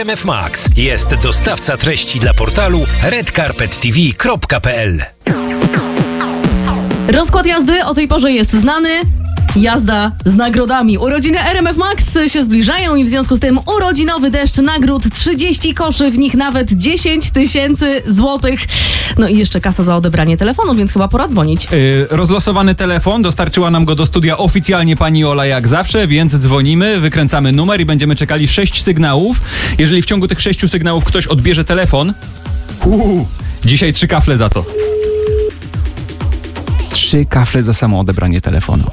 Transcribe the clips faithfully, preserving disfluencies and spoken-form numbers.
R M F Max jest dostawca treści dla portalu red carpet t v kropka p l. Rozkład jazdy o tej porze jest znany. Jazda z nagrodami. Urodziny R M F Max się zbliżają i w związku z tym urodzinowy deszcz nagród, trzydzieści koszy, w nich nawet dziesięć tysięcy złotych. No i jeszcze kasa za odebranie telefonu, więc chyba pora dzwonić. Yy, rozlosowany telefon, dostarczyła nam go do studia oficjalnie pani Ola jak zawsze, więc dzwonimy, wykręcamy numer i będziemy czekali sześć sygnałów. Jeżeli w ciągu tych sześciu sygnałów ktoś odbierze telefon, uu, dzisiaj trzy kafle za to. Trzy kafle za samo odebranie telefonu.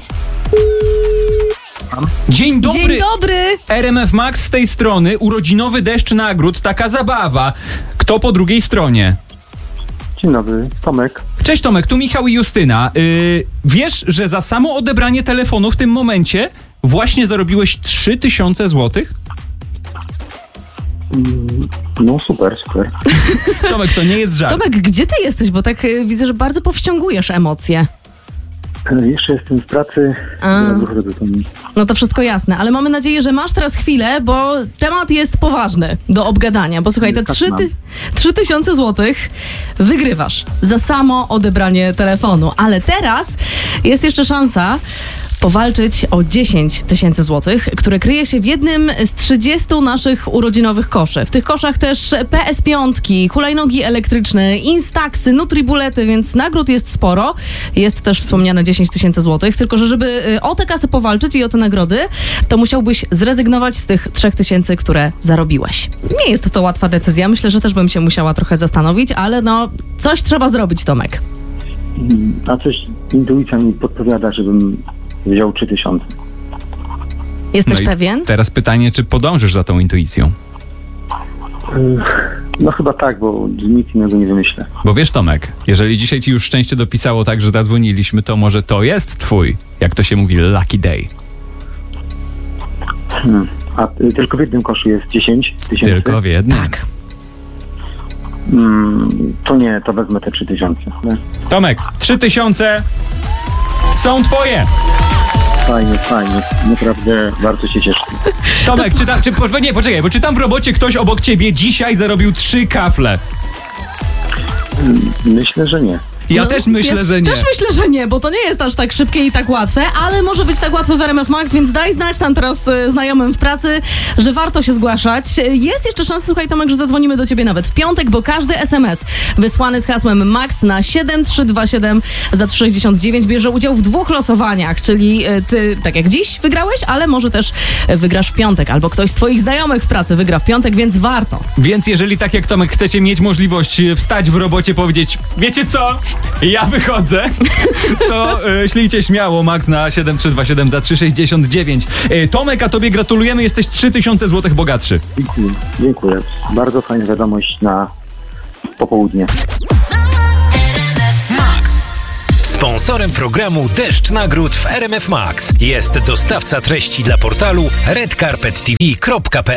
Dzień dobry! Dzień dobry! R M F Max z tej strony, urodzinowy deszcz nagród, taka zabawa. Kto po drugiej stronie? Dzień dobry, Tomek. Cześć Tomek, tu Michał i Justyna. Yy, wiesz, że za samo odebranie telefonu w tym momencie właśnie zarobiłeś trzy tysiące złotych? No super, super. Tomek, to nie jest żart. Tomek, gdzie ty jesteś? Bo tak y, widzę, że bardzo powściągujesz emocje. Jeszcze jestem w pracy. A. Wychodzę do domu. No to wszystko jasne, ale mamy nadzieję, że masz teraz chwilę, bo temat jest poważny do obgadania. Bo słuchaj, te Tak trzy mam. ty, trzy tysiące złotych wygrywasz za samo odebranie telefonu. Ale teraz jest jeszcze szansa powalczyć o dziesięć tysięcy złotych, które kryje się w jednym z trzydziestu naszych urodzinowych koszy. W tych koszach też P S pięć, hulajnogi elektryczne, Instaxy, Nutribulety, więc nagród jest sporo. Jest też wspomniane dziesięć tysięcy złotych, tylko że żeby y, o tę kasę powalczyć i o te nagrody, to musiałbyś zrezygnować z tych trzech tysięcy, które zarobiłeś. Nie jest to łatwa decyzja, myślę, że też bym się musiała trochę zastanowić, ale no, coś trzeba zrobić, Tomek. A coś intuicja mi podpowiada, żebym wziął trzy tysiące. Jesteś No i pewien? teraz pytanie, czy podążysz za tą intuicją? No chyba tak, bo nic innego nie wymyślę. Bo wiesz Tomek, jeżeli dzisiaj ci już szczęście dopisało tak, że zadzwoniliśmy, to może to jest twój, jak to się mówi, lucky day. Hmm. A y, tylko w jednym koszu jest dziesięć tysięcy? Tylko w jednym. Tak. Hmm, to nie, to wezmę te trzy tysiące. Tomek, trzy tysiące są twoje. Fajnie, fajnie. Naprawdę bardzo się cieszę. Tomek, czy tam, czy, po- nie, poczekaj, bo czy tam w robocie ktoś obok ciebie dzisiaj zarobił trzy kafle? Hmm, Myślę, że nie. Ja No, też myślę, ja że nie. Też myślę, że nie, bo to nie jest aż tak szybkie i tak łatwe, ale może być tak łatwe w R M F Max, więc daj znać tam teraz y, znajomym w pracy, że warto się zgłaszać. Jest jeszcze szansa, słuchaj Tomek, że zadzwonimy do ciebie nawet w piątek, bo każdy S M S wysłany z hasłem MAX na siedem trzy dwa siedem za trzy sześćdziesiąt dziewięć bierze udział w dwóch losowaniach, czyli y, ty, tak jak dziś, wygrałeś, ale może też y, wygrasz w piątek, albo ktoś z twoich znajomych w pracy wygra w piątek, więc warto. Więc jeżeli tak jak Tomek chcecie mieć możliwość e, wstać w robocie, powiedzieć, wiecie co, ja wychodzę, to e, ślijcie śmiało Max na siedem trzy dwa siedem za trzy sześćdziesiąt dziewięć. E, Tomek, a tobie gratulujemy, jesteś trzy tysiące złotych bogatszy. Dziękuję. Dziękuję. Bardzo fajna wiadomość na popołudnie. Sponsorem programu Deszcz Nagród w R M F Max jest dostawca treści dla portalu red carpet t v kropka p l.